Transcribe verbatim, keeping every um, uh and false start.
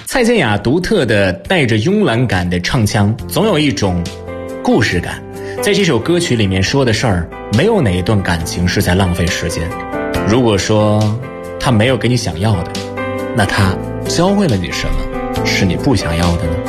蔡健雅独特的带着慵懒感的唱腔，总有一种故事感。在这首歌曲里面说的事儿，没有哪一段感情是在浪费时间。如果说他没有给你想要的，那他教会了你什么是你不想要的呢？